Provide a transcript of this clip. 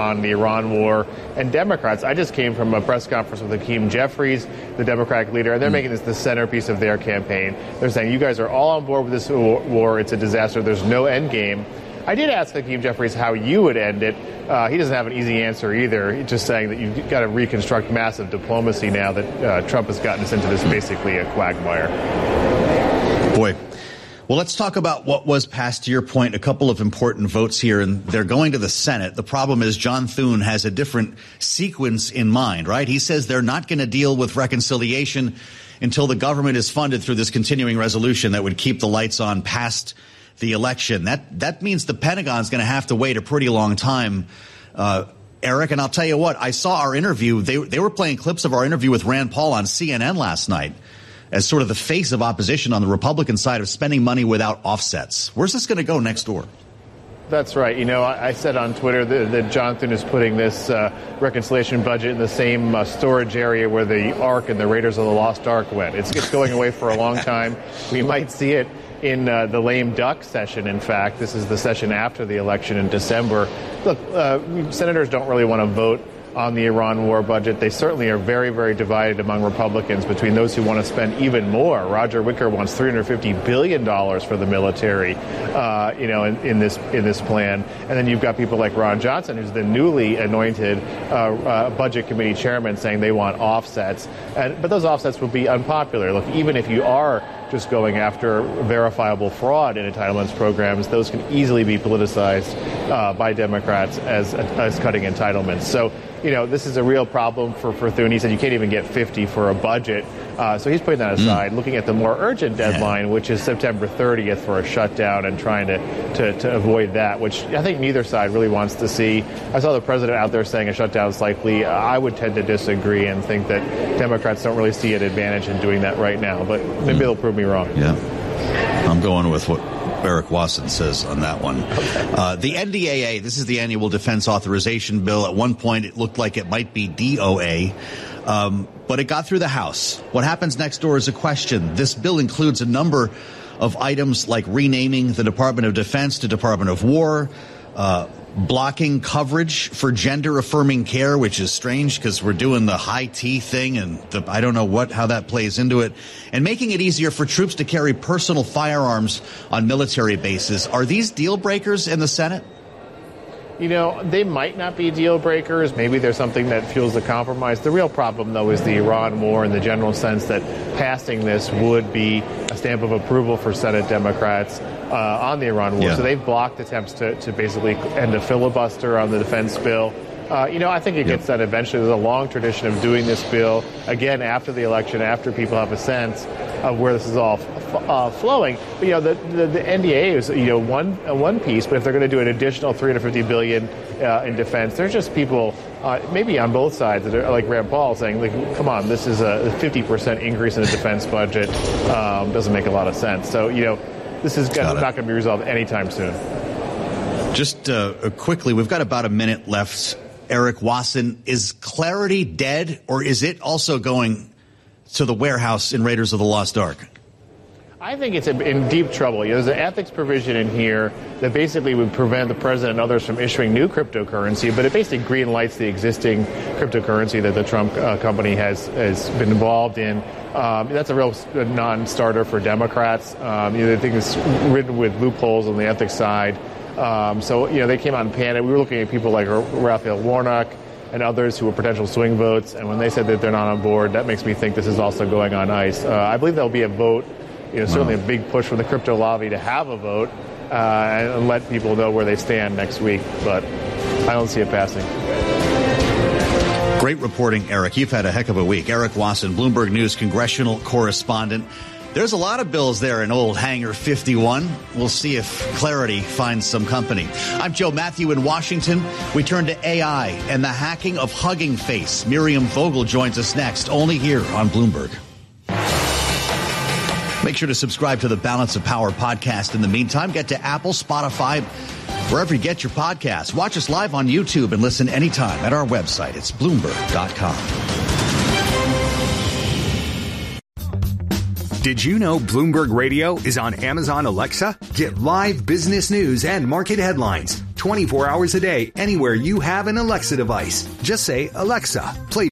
on the Iran war. And Democrats, I just came from a press conference with Hakeem Jeffries, the Democratic leader, and they're making this the centerpiece of their campaign. They're saying, you guys are all on board with this war. It's a disaster. There's no end game. I did ask Hakeem Jeffries how you would end it. He doesn't have an easy answer either. He's just saying that you've got to reconstruct massive diplomacy now that Trump has gotten us into this basically a quagmire. Boy. Well, let's talk about what was passed, to your point, a couple of important votes here, and they're going to the Senate. The problem is John Thune has a different sequence in mind, right? He says they're not going to deal with reconciliation until the government is funded through this continuing resolution that would keep the lights on past the election. That means the Pentagon's going to have to wait a pretty long time, Eric. And I'll tell you what, I saw our interview. They were playing clips of our interview with Rand Paul on CNN last night as sort of the face of opposition on the Republican side of spending money without offsets. Where's this going to go next door? That's right. You know, I said on Twitter that John Thune is putting this reconciliation budget in the same storage area where the Ark and the Raiders of the Lost Ark went. It's going away for a long time. We might see it in the lame duck session. In fact, this is the session after the election in December. Look, senators don't really want to vote on the Iran war budget. They certainly are very, very divided among Republicans between those who want to spend even more. Roger Wicker wants $350 billion for the military, in this plan. And then you've got people like Ron Johnson, who's the newly anointed budget committee chairman, saying they want offsets. But those offsets will be unpopular. Look, even if you are just going after verifiable fraud in entitlements programs, those can easily be politicized by Democrats as cutting entitlements. So, this is a real problem for Thune. He said you can't even get 50 for a budget. So he's putting that aside, looking at the more urgent deadline, which is September 30th for a shutdown, and trying to avoid that, which I think neither side really wants to see. I saw the president out there saying a shutdown is likely. I would tend to disagree and think that Democrats don't really see an advantage in doing that right now. But maybe they'll prove me wrong. Yeah, I'm going with what Eric Wasson says on that one. The NDAA, this is the Annual Defense Authorization Bill. At one point, it looked like it might be DOA, but it got through the House. What happens next door is a question. This bill includes a number of items like renaming the Department of Defense to Department of War, blocking coverage for gender-affirming care, which is strange because we're doing the high T thing, and I don't know how that plays into it, and making it easier for troops to carry personal firearms on military bases. Are these deal breakers in the Senate? They might not be deal breakers. Maybe there's something that fuels the compromise. The real problem, though, is the Iran war in the general sense that passing this would be a stamp of approval for Senate Democrats on the Iran war. Yeah. So they've blocked attempts to basically end a filibuster on the defense bill. I think it gets done eventually. There's a long tradition of doing this bill, again, after the election, after people have a sense of where this is all flowing. But, the NDA is, one piece, but if they're going to do an additional $350 billion in defense, there's just people maybe on both sides that are like Rand Paul saying, come on, this is a 50% increase in the defense budget. Doesn't make a lot of sense. So, this is not going to be resolved anytime soon. Just quickly, we've got about a minute left. Eric Wasson, is Clarity dead, or is it also going to the warehouse in Raiders of the Lost Ark? I think it's in deep trouble. There's an ethics provision in here that basically would prevent the president and others from issuing new cryptocurrency, but it basically green lights the existing cryptocurrency that the Trump company has been involved in. That's a real non-starter for Democrats. They think it's ridden with loopholes on the ethics side. They came out and panicked. We were looking at people like Raphael Warnock and others who were potential swing votes, and when they said that they're not on board, that makes me think this is also going on ice. I believe there'll be a vote, certainly a big push from the crypto lobby to have a vote and let people know where they stand next week, but I don't see it passing. Great reporting, Eric. You've had a heck of a week. Eric Wasson, Bloomberg News congressional correspondent. There's a lot of bills there in old Hangar 51. We'll see if Clarity finds some company. I'm Joe Matthew in Washington. We turn to AI and the hacking of Hugging Face. Miriam Vogel joins us next, only here on Bloomberg. Make sure to subscribe to the Balance of Power podcast. In the meantime, get to Apple, Spotify, wherever you get your podcasts. Watch us live on YouTube and listen anytime at our website. It's Bloomberg.com. Did you know Bloomberg Radio is on Amazon Alexa? Get live business news and market headlines, 24 hours a day, anywhere you have an Alexa device. Just say, Alexa, play